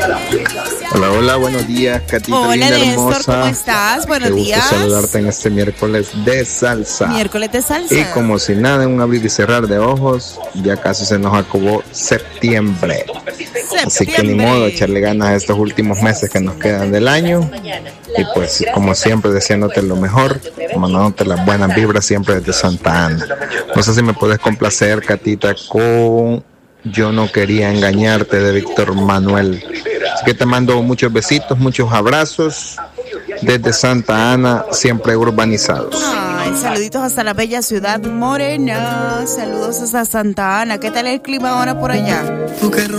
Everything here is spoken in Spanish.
Hola, hola, buenos días, Catita. Hola, linda, Néstor, hermosa. ¿cómo estás? Buenos Qué días. gusto saludarte en este miércoles de salsa. Miércoles de salsa. Y como si nada, en un abrir y cerrar de ojos, ya casi se nos acabó septiembre. Así que ni modo, echarle ganas a estos últimos meses que nos quedan del año. Y pues, como siempre, deseándote lo mejor, mandándote las buenas vibras siempre desde Santa Ana. No sé si me puedes complacer, Catita, con Yo no quería engañarte de Víctor Manuel. Así que te mando muchos besitos, muchos abrazos desde Santa Ana, siempre urbanizados. Ay, saluditos hasta la bella ciudad morena. Saludos hasta Santa Ana. ¿Qué tal el clima ahora por allá?